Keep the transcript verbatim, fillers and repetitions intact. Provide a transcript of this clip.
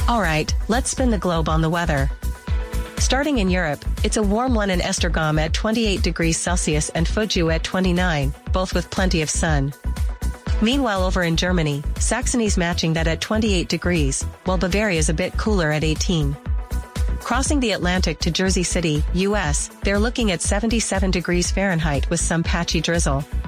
Alright, let's spin the globe on the weather. Starting in Europe, it's a warm one in Esztergom at twenty-eight degrees Celsius and Fujiu at twenty-nine, both with plenty of sun. Meanwhile over in Germany, Saxony's matching that at twenty-eight degrees, while Bavaria's a bit cooler at eighteen. Crossing the Atlantic to Jersey City, U S, they're looking at seventy-seven degrees Fahrenheit with some patchy drizzle.